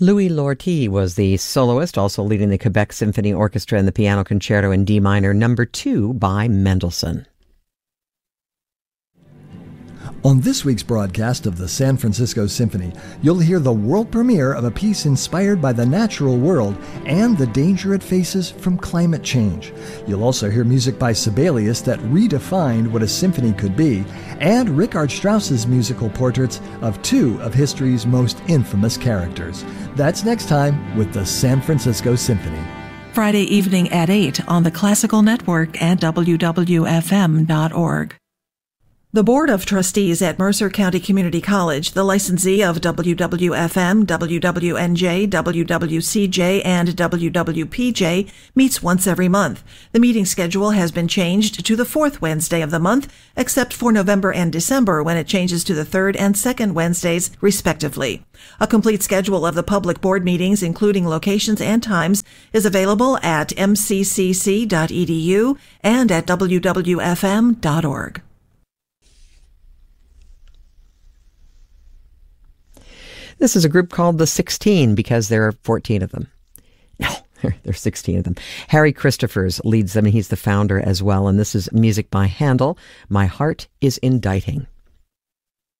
Louis Lortie was the soloist, also leading the Quebec Symphony Orchestra in the Piano Concerto in D minor, number 2 by Mendelssohn. On this week's broadcast of the San Francisco Symphony, you'll hear the world premiere of a piece inspired by the natural world and the danger it faces from climate change. You'll also hear music by Sibelius that redefined what a symphony could be, and Richard Strauss's musical portraits of 2 of history's most infamous characters. That's next time with the San Francisco Symphony. Friday evening at 8 on the Classical Network and WWFM.org. The Board of Trustees at Mercer County Community College, the licensee of WWFM, WWNJ, WWCJ, and WWPJ, meets once every month. The meeting schedule has been changed to the 4th Wednesday of the month, except for November and December, when it changes to the 3rd and 2nd Wednesdays, respectively. A complete schedule of the public board meetings, including locations and times, is available at mccc.edu and at WWFM.org. This is a group called the 16 because there are 14 of them. No, there are 16 of them. Harry Christophers leads them, and he's the founder as well. And this is music by Handel, My Heart is Indicting.